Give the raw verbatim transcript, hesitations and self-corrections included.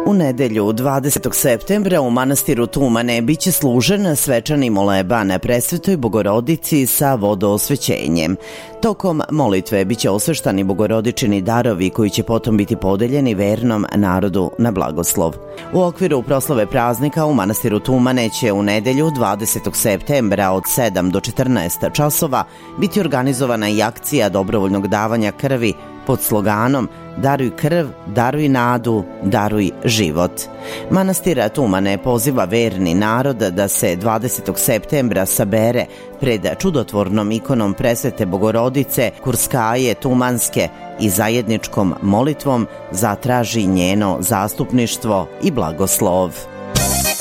U nedelju dvadesetog septembra u manastiru Tumane biće služen svečani moleban Presvetoj Bogorodici sa vodoosvećenjem. Tokom molitve biće osveštani bogorodičini darovi koji će potom biti podeljeni vernom narodu na blagoslov. U okviru proslave praznika u manastiru Tumane će u nedelju dvadesetog septembra od sedam do četrnaest časova biti organizovana i akcija dobrovoljnog davanja krvi pod sloganom Daruj krv, daruj nadu, daruj život. Manastir Tumane poziva verni narod da se dvadesetog septembra sabere pred čudotvornom ikonom Presvete Bogorodice Kurskaje Tumanske i zajedničkom molitvom zatraži njeno zastupništvo i blagoslov.